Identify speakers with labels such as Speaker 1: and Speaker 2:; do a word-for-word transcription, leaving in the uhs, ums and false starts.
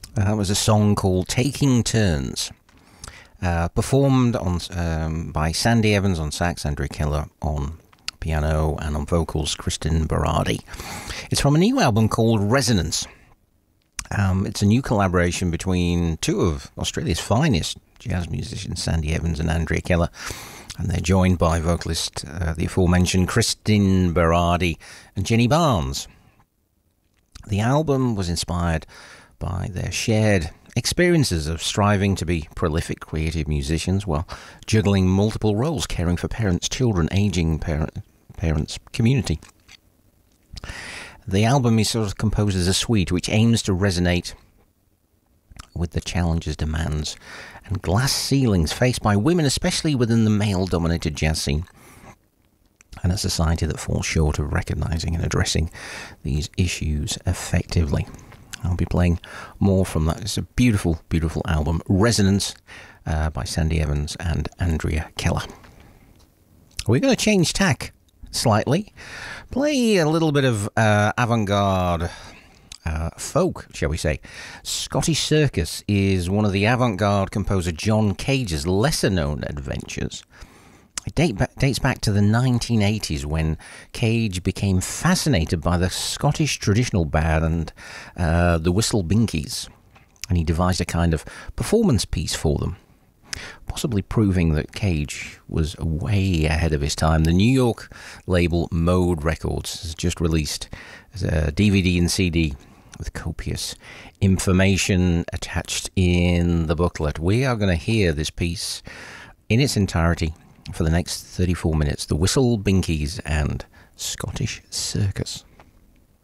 Speaker 1: That was a song called Taking Turns, uh, performed on um, by Sandy Evans on sax, Andrea Keller on piano, and on vocals, Kristen Berardi. It's from a new album called Resonance. Um, it's a new collaboration between two of Australia's finest jazz musicians, Sandy Evans and Andrea Keller, and they're joined by vocalist, uh, the aforementioned Kristen Berardi and Jenny Barnes. The album was inspired by their shared experiences of striving to be prolific creative musicians while juggling multiple roles, caring for parents, children, aging parent, parents, community. The album is sort of composed as a suite which aims to resonate with the challenges, demands, and glass ceilings faced by women, especially within the male-dominated jazz scene, and a society that falls short of recognizing and addressing these issues effectively. I'll be playing more from that. It's a beautiful, beautiful album, Resonance, uh, by Sandy Evans and Andrea Keller. We're going to change tack slightly, play a little bit of uh, avant-garde uh, folk, shall we say. Scottish Circus is one of the avant-garde composer John Cage's lesser-known adventures. It date back, dates back to the nineteen eighties when Cage became fascinated by the Scottish traditional band, uh, the Whistle Binkies, and he devised a kind of performance piece for them, possibly proving that Cage was way ahead of his time. The New York label Mode Records has just released a D V D and C D with copious information attached in the booklet. We are going to hear this piece in its entirety for the next thirty-four minutes, the Whistle Binkies and Scottish Circus.